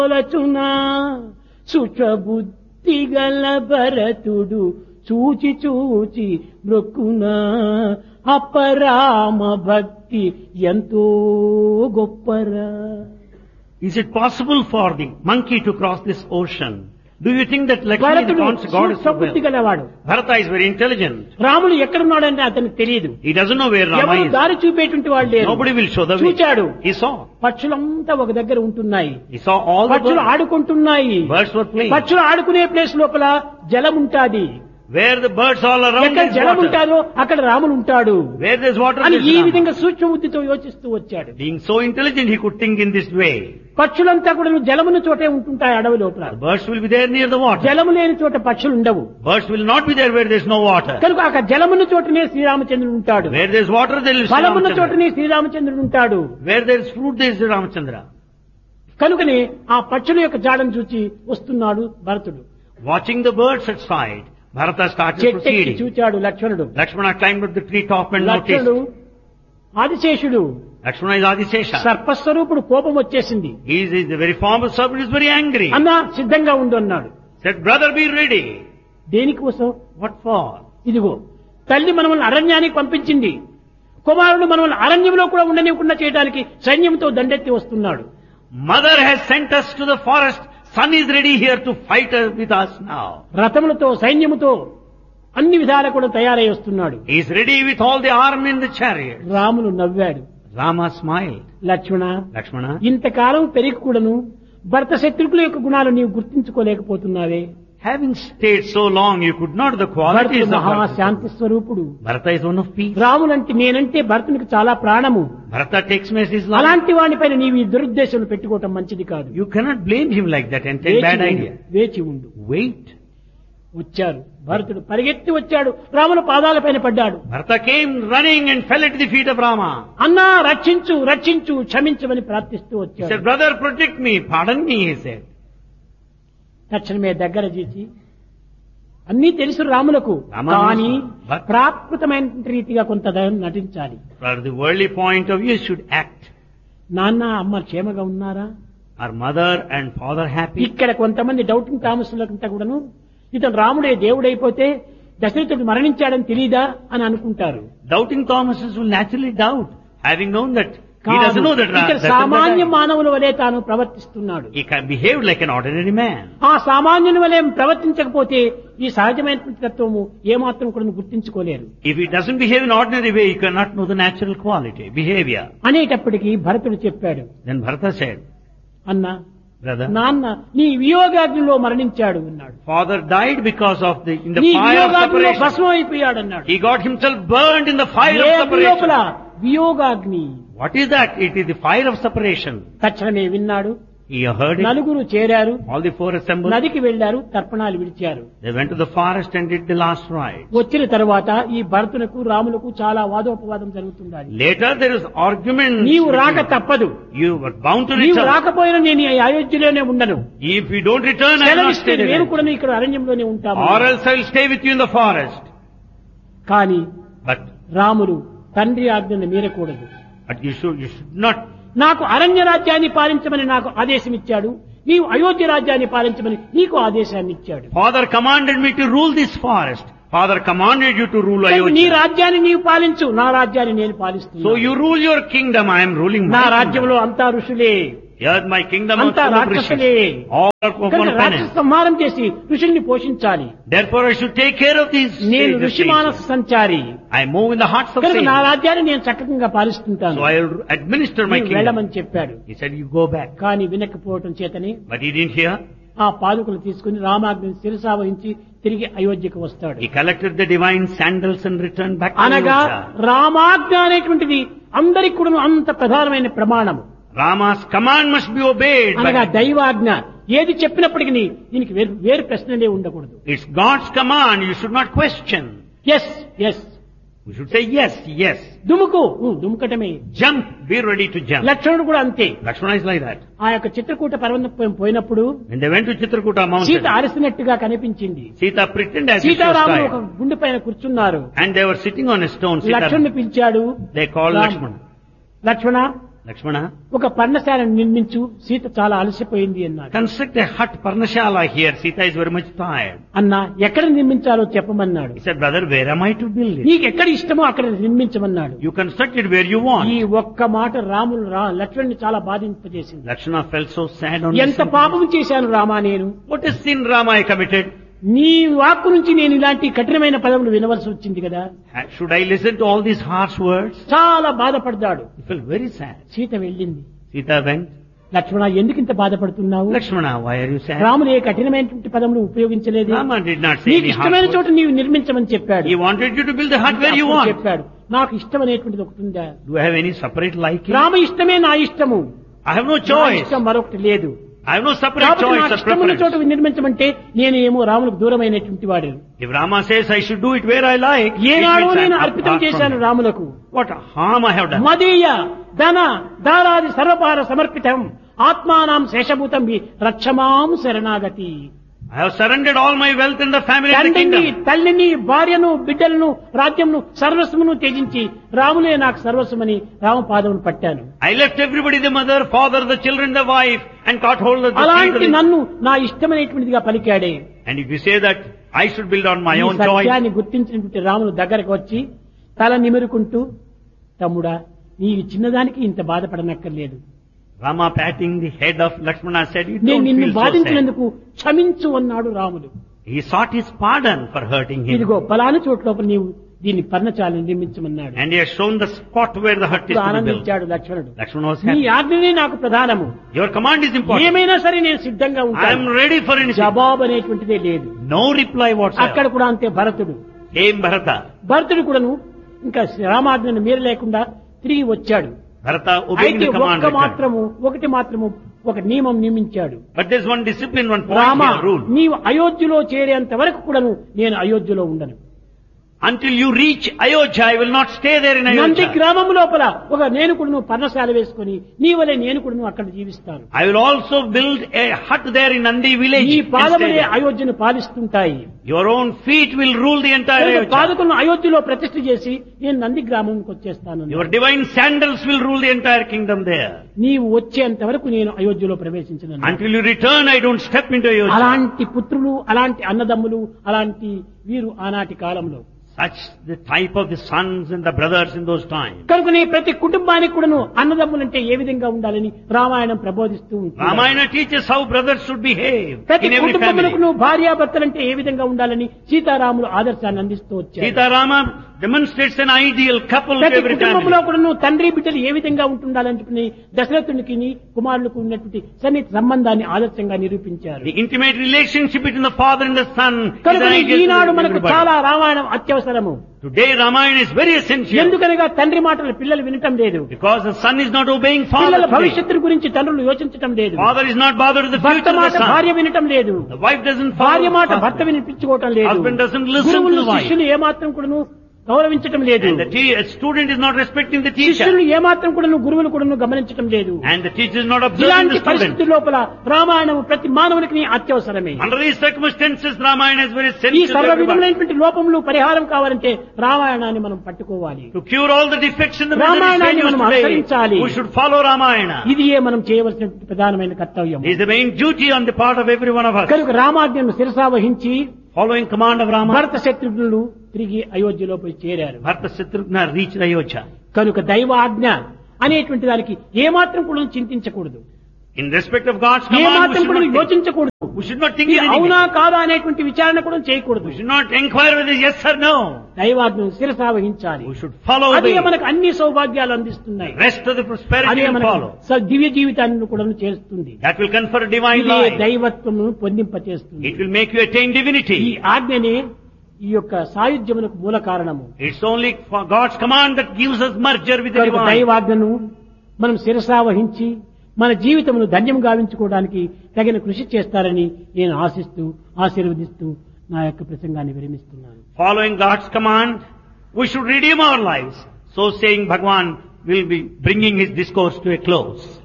తొలచునా సుచబుద్ధి గల భరతుడు చూచి చూచి మృక్కునా అపరామ భక్తి ఎంతో గొప్పరా. Is it possible for the monkey to cross this ocean? Do you think that Lakshmi, the భరతుడు goddess of సుబుద్ధి wealth? గలవాడు. Bharata is very intelligent. రాముడు ఎక్కడున్నాడంటే అతనికి తెలియదు. He doesn't know where Rama ఎవరు is. దారి చూపేటువంటి వాళ్ళు లేరు. Nobody will show the way. చూచాడు. He saw. పక్షులంతా ఒక దగ్గర ఉంటున్నాయి. He saw all the పక్షులు birds. ఆడుకుంటున్నాయి. Birds were playing. పక్షులు ఆడుకునే ప్లేస్ లోపల జలం ఉంటాది. Where the birds all around ఎక్కడ is జలం water. ఉంటారో అక్కడ రాముడు ఉంటాడు Where there's water అని there's ఈ Rama. విధంగా సూక్ష్మ బుద్ధితో యోచిస్తూ వచ్చాడు. Being so intelligent, he could think in this way. పక్షులంతా కూడా జలమున చోటే ఉంటుంటాయి అడవి లోపల. The birds will be there near the water. జలము లేని చోట పక్షులు ఉండవు. Birds will not be there where there's no water. కనుక అక్కడ జలమున్న చోటనే శ్రీరామచంద్రుడు ఉంటాడు. Where there's water, there will be ఫలమున్న Ramachandra. చోటనే శ్రీరామచంద్రుడు ఉంటాడు. Where there's fruit, there is Ramachandra. కనుకనే ఆ పక్షుల యొక్క జాడను చూచి వస్తున్నాడు భరతుడు. Watching the birds at sight, Bharata started చెట్టెక్కి proceeding. చూచాడు లక్ష్మణుడు. Lakshmana climbed up the tree top and లక్ష్మణుడు noticed. ఆదిశేషుడు Lakshmana is Adisesha. సర్పస్వరూపుడు, కోపం వచ్చేసింది. He is the very form of serpent, is very angry. అన్నా సిద్ధంగా ఉండు అన్నాడు. Said, brother, be ready. దేనికోసం? What for? ఇదిగో తల్లి మనల్ని అరణ్యానికి పంపించింది. కుమారుడు మనల్ని అరణ్యంలో కూడా ఉండనివ్వకుండా చేయడానికి సైన్యంతో దండెత్తి వస్తున్నాడు. Mother has sent us to the forest. Son is ready here to fight with us now. రథములతో సైన్యముతో అన్ని విధాలా కూడా తయారై వస్తున్నాడు. He is ready with all the army in the chariot. Ramulu నవ్వాడు. Rama smiled. లక్ష్మణ, Lakshmana, ఇంతకాలం పెరిగి కూడాను భర్త శత్రుకుల యొక్క గుణాలు నీవు గుర్తించుకోలేకపోతున్నావే. having stayed so long, you could not the qualities భరతుడు of Bharata. మహాశాంతి స్వరూపుడు. Bharata is one of peace. రాములంటే నేనంటే భరతునికి చాలా ప్రాణము. Bharata takes me as his life. అలాంటి వాడిపైన నీవు ఈ దురుద్దేశం పెట్టుకోవటం మంచిది కాదు. You cannot blame him like that and take bad idea. వేచి ఉండు. Wait. వచ్చారు. భరతుడు పరిగెత్తి వచ్చాడు. రాముల పాదాలపైన పడ్డాడు. Bharata came running and fell at the feet of Rama. అన్నా రక్షించు రక్షించు క్షమించమని ప్రార్థిస్తూ He వచ్చాడు. said, brother, protect me, pardon me, he said. తక్షణమే దగ్గర చేసి అన్నీ తెలుసు రాములకు, రామ కానీ but- ప్రాకృతమైన రీతిగా కొంత నటించాలి. For the worldly point of view, you should act. నాన్న అమ్మ క్షేమగా ఉన్నారా? Are mother and father happy? ఇక్కడ కొంతమంది డౌటింగ్ థామస్లంతా కూడాను ఇతను రాముడే దేవుడైపోతే దశరథుడు మరణించాడని తెలీదా అని అనుకుంటారు. Doubting Thomases will naturally doubt, having known that he కాదు. doesn't know that ఇక్కడ Dasharatha సామాన్య died. మానవుల వలె తాను ప్రవర్తిస్తున్నాడు. He can behave like an ordinary man. ఆ సామాన్యుని వలె ప్రవర్తించకపోతే ఈ సహజమైనటువంటి తత్వము ఏమాత్రం కూడా గుర్తించుకోలేరు. If he doesn't behave in ordinary way, you cannot know the natural quality, behavior. అనేటప్పటికీ భరతుడు చెప్పాడు, Then Bharata said, అన్నా brother, నాన్న నీ వియోగాగ్నిలో మరణించాడు అన్నాడు. father died because of in the నీ fire of వియోగాగ్నిలో separation. భస్మం అయిపోయాడు అన్నాడు. He got himself burned in the fire A of అగ్ని లోపల? separation. వియోగాగ్ని. What is that? It is the fire of separation. తక్షణమే విన్నాడు. He heard it. నలుగురు చేరారు. All the four assembled. నదికి వెళ్లారు. తర్పణాలు విడిచారు. They went to the forest and did the last rite. వచ్చిన తర్వాత ఈ భరతునకు రాములకు చాలా వాదోపవాదం జరుగుతుంది. Later there is argument. నీవు రాక తప్పదు. You were bound to నీవు return. రాకపోయినా నేను ఈ అయోధ్యలోనే ఉండను. If you don't return, I will not సెలవిస్తే stay నేను there. కూడా ఇక్కడ అరణ్యంలోనే ఉంటాము. Or else I will stay with you in the forest. కానీ But రాములు తండ్రి ఆజ్ఞను మీరకూడదు. you should not. నాకు అరణ్య రాజ్యాన్ని పాలించమని నాకు ఆదేశం ఇచ్చాడు. నీవు అయోధ్య రాజ్యాన్ని పాలించమని నీకు ఆదేశాన్ని ఇచ్చాడు. Father commanded me to rule this forest. Father commanded you to rule నీ Ayodhya. రాజ్యాన్ని నీవు పాలించు, నా రాజ్యాన్ని నేను పాలిస్తున్నాను. So you rule your kingdom, I am ruling నా my రాజ్యంలో kingdom. అంతా ఋషులే, Here my kingdom is అంతా full of రాక్షసులే. rishis. All are కనుక upon రాక్షస penance. సంహారం చేసి ఋషుల్ని పోషించాలి. Therefore I should take care of these నేను sages. ఋషి మానస సంచారి. I move in the hearts of కనుక నా sages. రాజ్యాన్ని నేను చక్కగా పాలిస్తుంటాను. So I will administer my నీవు kingdom. వెళ్ళమని చెప్పాడు. He said, you go back. కానీ వినకపోవటం చేతని But he didn't hear. ఆ పాదుకలు తీసుకుని రామాజ్ఞని శిరసావహించి తిరిగి అయోధ్యకు వస్తాడు. He collected the divine sandals and returned back to అనగా Ayodhya. రామాజ్ఞ అనేటువంటిది అందరికి కూడా అంత ప్రధానమైన ప్రమాణము. Rama's command must be obeyed. అనగా But దైవాజ్ఞ ఏది చెప్పినప్పటికీ దీనికి వేరు ప్రశ్నలే ఉండకూడదు. it's God's command. You should not question. Yes yes, We should say yes, yes. దుముకు దుముకటమే. Jump. Be ready to jump. లక్ష్మణుడు కూడా అంతే. Lakshmana is like that. ఆ యొక్క చిత్రకూట పర్వతం పోయినప్పుడు When they went to Chitrakuta mountain, Sita అరిసినట్టుగా కనిపించింది. Sita pretended as if she was సీతారాములు ఒక tired. గుండె పైన కూర్చున్నారు. And they were sitting on a stone. Sita, లక్ష్మణుని పిలిచాడు. they called Ram. Lakshmana. Lakshmana Lakshmana, ఒక పర్ణశాలను నిర్మించు, సీత చాలా అలసిపోయింది అన్నాడు. construct a hut, Parnashala here. Sita is very much tired. అన్నా ఎక్కడ నిర్మించాలో చెప్పమన్నాడు. He said, brother, where am I to build it? నీకు ఎక్కడ ఇష్టమో అక్కడ నిర్మించమన్నాడు. You construct it where you want. ఈ ఒక్క మాట లక్ష్మణుని చాలా బాధింపజేసింది. Lakshmana felt so sad on ఎంత listening. పాపం చేశాను రామా నేను. What a sin, Rama, I committed. నీ వాక్కు నుంచి నేను ఇలాంటి కఠినమైన పదములు వినవలసి వచ్చింది కదా. Should I listen to all these harsh words? చాలా బాధపడ్డాడు. He felt very sad. Sita వెళ్ళింది. Sita went. లక్ష్మణ ఎందుకు ఇంత బాధపడుతున్నావు? Lakshmana, why are you sad? రాముడు ఏ కఠినమైనటువంటి పదములు ఉపయోగించలేదు. Rama did not say నీకు any harsh ఇష్టమైన చోట words. నీవు నిర్మించమని చెప్పాడు. He wanted you to build the hut where you అప్పుడు want. చెప్పాడు నాకు ఇష్టం అనేటువంటిది ఒకటి ఉందా? Do I have any separate liking? Rama ఇష్టమే నా ఇష్టము. I have no నా choice. ఇష్టం మరొకటి లేదు. I have no separate కాబట్టి choice నాకు or ఇష్టమైన చోట preference. నిర్మించమంటే నేను ఏమో రాములకు దూరమైనటువంటి వాడు. If Rama says I should do it where I like, it ఏనాడో means నేను I'm అర్పితం apart చేశాను from him. రాములకు. What harm I have done? మదీయ ధన దారాది సర్వపార సమర్పితం ఆత్మానాం శేషభూతం రక్షమాం శరణాగతి. I have surrendered all my wealth and the family and the తండ్రిని kingdom. తల్లిని భార్యను బిడ్డలను రాజ్యంను సర్వస్వమును త్యజించి రాములే నాకు సర్వస్వమని రామపాదమును పట్టాను. I left everybody, the mother, father, the children, the wife, and caught hold of the అలాంటి feet of నన్ను నా ఇష్టమైనటువంటిదిగా పలికాడే. And if you say that I should build on my ఈ own choice, సత్యాన్ని గుర్తించినటువంటి రాములు దగ్గరకు వచ్చి తల నిమురుకుంటూ తమ్ముడా నీవు చిన్నదానికి ఇంత బాధపడనక్కర్లేదు. Rama patting the head of Lakshmana said, you నేను don't నిన్ను feel so sad. బాధించినందుకు క్షమించు అన్నాడు రాముడు. He sought his pardon for hurting him. ఇదిగో పలానా చోటు లోపల నీవు దీన్ని పర్ణశాలను నిర్మించమన్నాడు. And he has shown the spot where the hut is to be built. ఆనందించాడు లక్ష్మణుడు. Lakshmana was నీ happy. ఆజ్ఞనే నాకు ప్రధానము. Your command is important. ఏమైనా సరే నేను సిద్ధంగా I am ఉంటాను. ready for anything. జవాబు అనేటువంటిదే లేదు. No reply whatsoever. అక్కడ కూడా అంతే భరతుడు. Came Bharata. భరతుడు కూడాను ఇంకా రామాజ్ఞను మీర లేకుండా తిరిగి వచ్చాడు. Bharata obeying అయితే the command. ఒకటి మాత్రము ఒక నియమం నియమించాడు. But there's one discipline, one point Rama here, rule. నీవు అయోధ్యలో చేరేంత వరకు కూడాను నేను అయోధ్యలో ఉండను. Until you reach Ayodhya, I will not stay there in Nandi Ayodhya. గ్రామం లోపల ఒక నేను కూడా పర్ణశాల వేసుకుని నీ వలె నేను కూడా అక్కడ జీవిస్తాను. I will also build a hut there in Nandi village. నీ and stay పాదములే there. అయోధ్యను పాలిస్తుంటాయి. Your own feet will rule the entire కనుక Ayodhya. పాదకులను అయోధ్యలో ప్రతిష్ఠ చేసి నేను నంది గ్రామంకి వచ్చేస్తాను. Your divine sandals will rule the entire kingdom there. నీవు వచ్చేంత వరకు నేను అయోధ్యలో ప్రవేశించను. Until you return, I don't step into Ayodhya. అలాంటి పుత్రులు అలాంటి అన్నదమ్ములు అలాంటి వీరు ఆనాటి కాలంలో. Such the type of the sons and the brothers in those times. కనుకనే ప్రతి కుటుంబానికి కూడాను అన్నదమ్ములంటే ఏ విధంగా ఉండాలని రామాయణం ప్రబోధిస్తూ ఉంటుంది. Ramayana teaches how brothers should behave ప్రతి in every కుటుంబములకు family. భార్యాభర్తలంటే ఏ విధంగా ఉండాలని సీతారాములు ఆదర్శాన్ని అందిస్తూ వచ్చారు. Sita Rama demonstrates an ideal couple to ప్రతి every కుటుంబంలో family. కూడాను తండ్రి బిడ్డలు ఏ విధంగా ఉంటుండాలని చెప్పి దశరథునికి కుమారులకు ఉన్నటువంటి సన్నిహిత సంబంధాన్ని ఆదర్శంగా నిరూపించారు. The intimate relationship between the father and the son is an కనుక ideal to ఈనాడు మనకు everybody. చాలా Ramayanam అత్యవసరము. Today Ramayana is very essential ఎందుకనగా తండ్రి మాటలు పిల్లలు వినటం లేదు. because the son is not obeying పిల్లల father today. భవిష్యత్తు గురించి తండ్రులు యోచించటం లేదు. Father is not bothered with the భర్త future of మాట the son. భార్య వినటం లేదు. The wife doesn't భార్య follow మాట husband. భర్త వినిపించుకోవటం లేదు. Husband doesn't listen to గురువులు the wife. శిష్యులు ఏమాత్రం కూడాను గౌరవించటం లేదు. And the a student is not respecting the teacher. శిష్యులు ఏమాత్రం కూడాను గురువులు కూడాను గమనించటం లేదు. And the teacher is not observing ఇలాంటి the student. పరిస్థితి లోపల రామాయణం ప్రతి మానవునికి అత్యవసరమే. Under these circumstances, Ramayana is very ఈ essential to సర్వ everybody. విధములైనటువంటి లోపములు పరిహారం కావాలంటే రామాయణాన్ని మనం పట్టుకోవాలి. To cure all the defects in the రామాయణాన్ని ministry మనం today, అనుసరించాలి. we should follow Ramayana. ఇది మనం చేయవలసిన ప్రధానమైన కర్తవ్యం. It is the main duty on the part of every one of us. కనుక రామాజ్ఞను శిరసావహించి Following command of Rama, భరత శత్రుఘ్నులు తిరిగి అయోధ్యలో పోయి చేరారు. Bharata Shatrugna reached Ayodhya. కనుక దైవాజ్ఞ అనేటువంటి దానికి ఏమాత్రం కూడా చింతించకూడదు. In respect of God's command, ఏమాత్రం కూడా యోచించకూడదు. we should not think ఇది anything. అవునా కాదా అనేటువంటి విచారణ కూడా చేయకూడదు. We should not inquire whether yes or no. దైవాజ్ఞను శిరసావహించాలి. We should follow అదే the మనకు అన్ని సౌభాగ్యాలు అందిస్తున్నాయి. rest of the prosperity అదే will మనకు follow. దివ్య జీవితాన్ని కూడా చేస్తుంది. That will confer divine ఇదే life. దైవత్వము పొందింపచేస్తుంది. It will make you attain ఈ divinity. ఆజ్ఞనే ఈ యొక్క సాయుధ్యమునకు మూల కారణము. It's only for God's command that gives us merger with the కనుక divine. దైవాజ్ఞను మనం శిరసావహించి మన జీవితమును ధన్యం గావించుకోవడానికి తగిన కృషి చేస్తారని నేను ఆశిస్తూ ఆశీర్వదిస్తూ నా యొక్క ప్రసంగాన్ని విరమిస్తున్నాను. Following God's command, we should redeem our lives. So saying, Bhagwan will be bringing his discourse to a close.